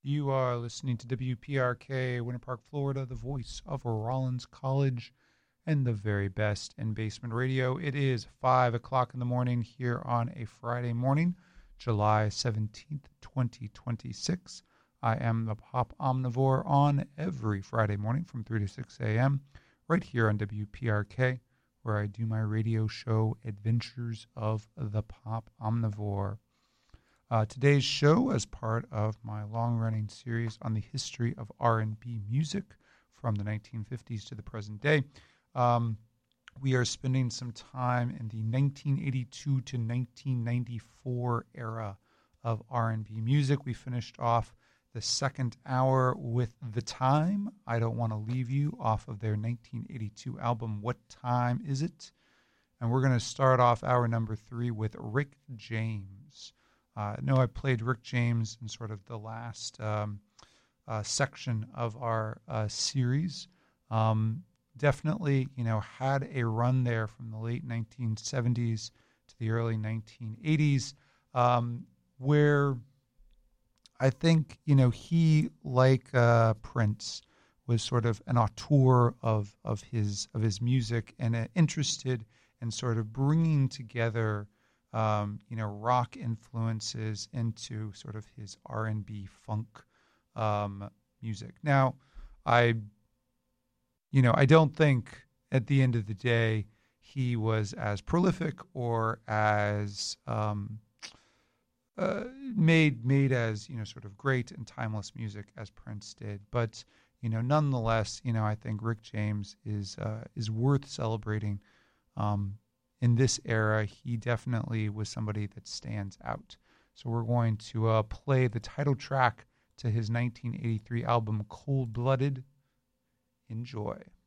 You are listening to WPRK, Winter Park, Florida, the voice of Rollins College and the very best in basement radio. It is 5 o'clock in the morning here on a Friday morning, July 17th, 2026. I am the Pop Omnivore on every Friday morning from 3 to 6 a.m. right here on WPRK, where I do my radio show, Adventures of the Pop Omnivore. Today's show, as part of my long-running series on the history of R&B music from the 1950s to the present day, we are spending some time in the 1982 to 1994 era of R&B music. We finished off the second hour with The Time, I Don't Want to Leave You, off of their 1982 album, What Time Is It? And we're going to start off hour number 3 with Rick James. No, I played Rick James in sort of the last section of our series. Definitely, had a run there from the late 1970s to the early 1980s, where I think, he, like Prince, was sort of an auteur of his music and interested in sort of bringing together rock influences into sort of his R&B funk music. Now, I don't think at the end of the day he was as prolific or as made as sort of great and timeless music as Prince did. But nonetheless, I think Rick James is worth celebrating. In this era, he definitely was somebody that stands out. So we're going to play the title track to his 1983 album, Cold Blooded. Enjoy.